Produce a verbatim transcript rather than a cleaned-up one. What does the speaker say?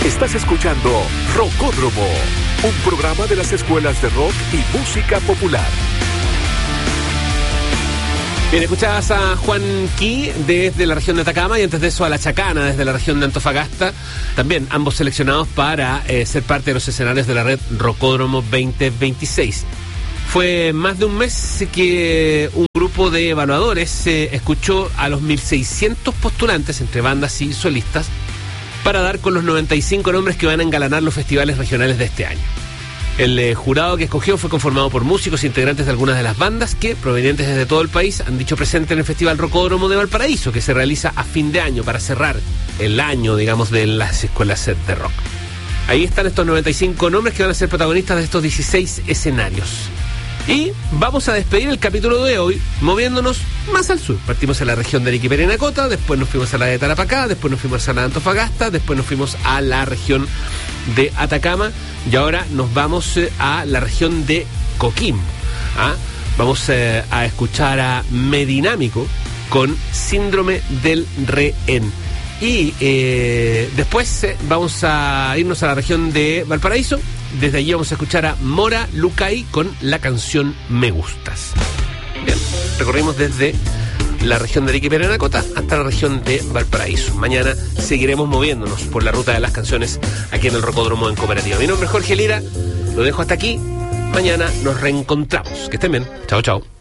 Estás escuchando Rocódromo, un programa de las escuelas de rock y música popular. Bien, escuchabas a Juan Key desde la región de Atacama y antes de eso a La Chacana desde la región de Antofagasta, también ambos seleccionados para eh, ser parte de los escenarios de la red Rocódromo veinte veintiséis. Fue más de un mes que un grupo de evaluadores eh, escuchó a los mil seiscientos postulantes entre bandas y solistas para dar con los noventa y cinco nombres que van a engalanar los festivales regionales de este año. El eh, jurado que escogió fue conformado por músicos e integrantes de algunas de las bandas que, provenientes desde todo el país, han dicho presente en el Festival Rocódromo de Valparaíso, que se realiza a fin de año para cerrar el año, digamos, de las escuelas de rock. Ahí están estos noventa y cinco nombres que van a ser protagonistas de estos dieciséis escenarios. Y vamos a despedir el capítulo de hoy moviéndonos más al sur. Partimos en la región de Arica y Parinacota, después nos fuimos a la de Tarapacá, después nos fuimos a la de Antofagasta, después nos fuimos a la región de Atacama y ahora nos vamos eh, a la región de Coquimbo. ¿Ah? Vamos eh, a escuchar a Medinámico con Síndrome del Rehén. Y eh, después eh, vamos a irnos a la región de Valparaíso. Desde allí vamos a escuchar a Mora Lucay con la canción Me Gustas. Bien, recorrimos desde la región de Arica y Parinacota hasta la región de Valparaíso. Mañana seguiremos moviéndonos por la ruta de las canciones aquí en el Rocódromo en Cooperativa. Mi nombre es Jorge Lira, lo dejo hasta aquí. Mañana nos reencontramos. Que estén bien. Chao, chao.